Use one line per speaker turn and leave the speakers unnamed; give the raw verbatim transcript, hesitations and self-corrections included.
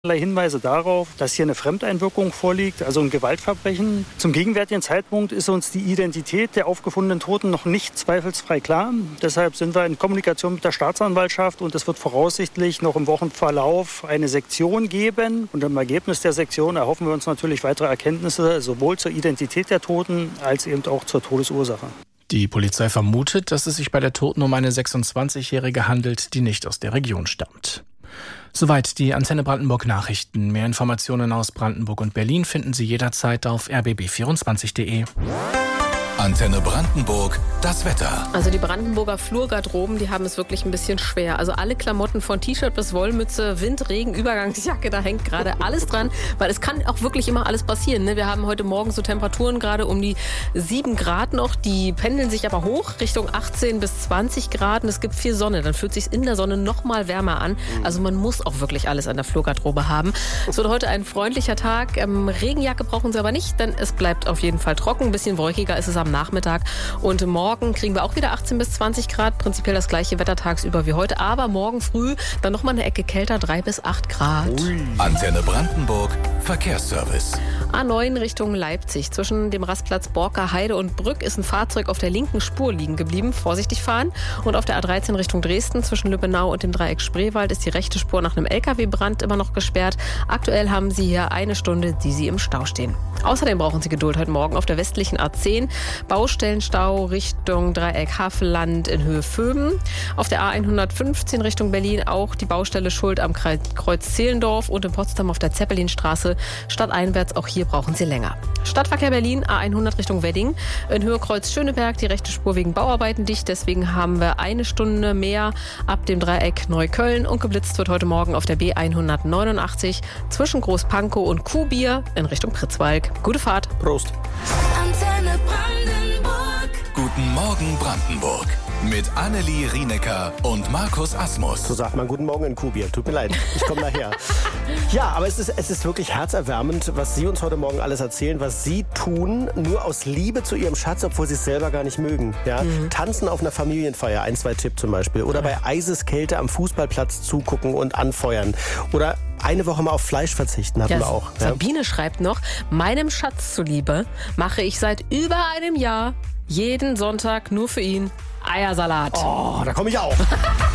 Hinweise darauf, dass hier eine Fremdeinwirkung vorliegt, also ein Gewaltverbrechen. Zum gegenwärtigen Zeitpunkt ist uns die Identität der aufgefundenen Toten noch nicht zweifelsfrei klar. Deshalb sind wir in Kommunikation mit der Staatsanwaltschaft und es wird voraussichtlich noch im Wochenverlauf eine Sektion geben. Und im Ergebnis der Sektion erhoffen wir uns natürlich weitere Erkenntnisse, sowohl zur Identität der Toten als eben auch zur Todesursache.
Die Polizei vermutet, dass es sich bei der Toten um eine sechsundzwanzigjährige handelt, die nicht aus der Region stammt. Soweit die Antenne Brandenburg Nachrichten. Mehr Informationen aus Brandenburg und Berlin finden Sie jederzeit auf r b b vierundzwanzig punkt de.
Antenne Brandenburg, das Wetter.
Also die Brandenburger Flurgarderoben, die haben es wirklich ein bisschen schwer. Also alle Klamotten von T-Shirt bis Wollmütze, Wind, Regen, Übergangsjacke, da hängt gerade alles dran. Weil es kann auch wirklich immer alles passieren. Ne? Wir haben heute Morgen so Temperaturen gerade um die sieben Grad noch. Die pendeln sich aber hoch Richtung achtzehn bis zwanzig Grad. Und es gibt viel Sonne. Dann fühlt es sich in der Sonne noch mal wärmer an. Also man muss auch wirklich alles an der Flurgarderobe haben. Es wird heute ein freundlicher Tag. Ähm, Regenjacke brauchen Sie aber nicht, denn es bleibt auf jeden Fall trocken. Ein bisschen wolkiger ist es am Nachmittag. Und morgen kriegen wir auch wieder achtzehn bis zwanzig Grad. Prinzipiell das gleiche Wetter tagsüber wie heute. Aber morgen früh dann noch mal eine Ecke kälter, drei bis acht Grad.
Ui. Antenne Brandenburg, Verkehrsservice.
A neun Richtung Leipzig. Zwischen dem Rastplatz Borker Heide und Brück ist ein Fahrzeug auf der linken Spur liegen geblieben. Vorsichtig fahren. Und auf der A dreizehn Richtung Dresden zwischen Lübbenau und dem Dreieck Spreewald ist die rechte Spur nach einem L K W-Brand immer noch gesperrt. Aktuell haben Sie hier eine Stunde, die Sie im Stau stehen. Außerdem brauchen Sie Geduld heute Morgen auf der westlichen A zehn. Baustellenstau Richtung Dreieck Havelland in Höhe Vöben. Auf der A hundertfünfzehn Richtung Berlin auch die Baustelle Schuld am Kreuz Zehlendorf und in Potsdam auf der Zeppelinstraße. Stadteinwärts, auch hier brauchen Sie länger. Stadtverkehr Berlin, A hundert Richtung Wedding. In Höhe Kreuz Schöneberg die rechte Spur wegen Bauarbeiten dicht. Deswegen haben wir eine Stunde mehr ab dem Dreieck Neukölln. Und geblitzt wird heute Morgen auf der B hundertneunundachtzig zwischen Großpankow und Kuhbier in Richtung Pritzwalk. Gute Fahrt.
Prost.
Antenne Brandenburg. Guten Morgen Brandenburg. Mit Annelie Rienecker und Markus Asmus.
So sagt man guten Morgen in Kuhbier. Tut mir leid, ich komme daher. Ja, aber es ist, es ist wirklich herzerwärmend, was Sie uns heute Morgen alles erzählen, was Sie tun, nur aus Liebe zu Ihrem Schatz, obwohl Sie es selber gar nicht mögen. Ja? Mhm. Tanzen auf einer Familienfeier, ein, zwei Tipp zum Beispiel. Oder bei Eiseskälte am Fußballplatz zugucken und anfeuern. Oder eine Woche mal auf Fleisch verzichten, hatten
ja,
wir auch. Ja?
Sabine schreibt noch, meinem Schatz zuliebe mache ich seit über einem Jahr jeden Sonntag nur für ihn Eiersalat.
Oh, da komme ich auch.